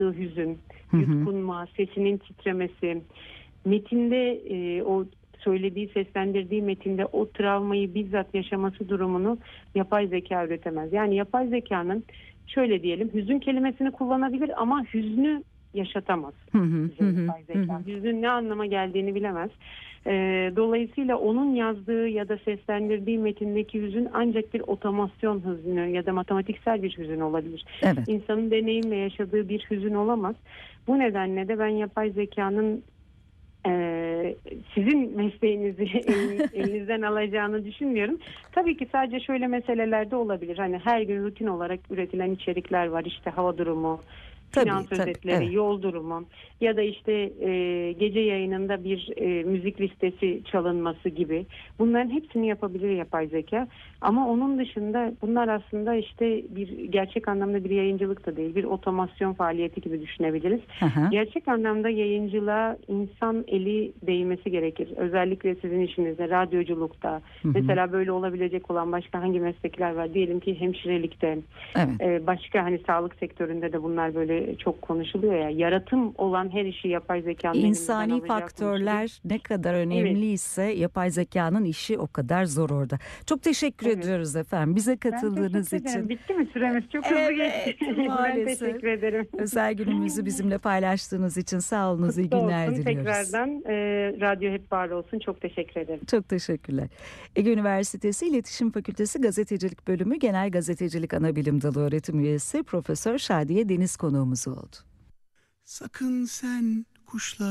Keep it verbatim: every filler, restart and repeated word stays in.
yansıttığı hüzün, Hı hı. yutkunma, sesinin titremesi, metinde e, o söylediği, seslendirdiği metinde o travmayı bizzat yaşaması durumunu yapay zeka üretemez. Yani yapay zekanın şöyle diyelim, hüzün kelimesini kullanabilir ama hüznü yaşatamaz. Hı hı, Bize hı hı, yapay hı zeka. hı. Hüznün ne anlama geldiğini bilemez. Ee, dolayısıyla onun yazdığı ya da seslendirdiği metindeki hüzün ancak bir otomasyon hüznü ya da matematiksel bir hüzün olabilir. Evet. İnsanın deneyimle yaşadığı bir hüzün olamaz. Bu nedenle de ben yapay zekanın Ee, sizin mesleğinizi elin- elinizden alacağını düşünmüyorum. Tabii ki sadece şöyle meselelerde olabilir. Hani her gün rutin olarak üretilen içerikler var. İşte hava durumu, Tabii, finans tabii, özetleri, evet. yol durumu ya da işte e, gece yayınında bir e, müzik listesi çalınması gibi. Bunların hepsini yapabilir yapay zeka. Ama onun dışında bunlar aslında işte bir gerçek anlamda bir yayıncılık da değil, bir otomasyon faaliyeti gibi düşünebiliriz. Hı hı. Gerçek anlamda yayıncılığa insan eli değmesi gerekir. Özellikle sizin işinizde, radyoculukta. Hı hı. Mesela böyle olabilecek olan başka hangi meslekler var? Diyelim ki hemşirelikte, Evet. e, başka hani sağlık sektöründe de bunlar böyle çok konuşuluyor ya. Yaratım olan her işi yapay zekanın elimizden İnsani alacağı konuşuluyor. faktörler ne kadar Evet. önemliyse yapay zekanın işi o kadar zor orada. Çok teşekkür Evet. ediyoruz efendim bize Ben katıldığınız teşekkür ederim. için. Bitti mi süremiz? Çok hızlı Evet, geçti. Ben maalesef. teşekkür ederim. Özel günümüzü bizimle paylaştığınız için sağ olunuz, iyi Kutlu günler olsun diliyoruz. tekrardan. E, radyo hep var olsun. Çok teşekkür ederim. Çok teşekkürler. Ege Üniversitesi İletişim Fakültesi Gazetecilik Bölümü Genel Gazetecilik Anabilim Dalı Öğretim Üyesi Profesör Şadiye Deniz konuğumuz oldu. Sakın sen kuşlar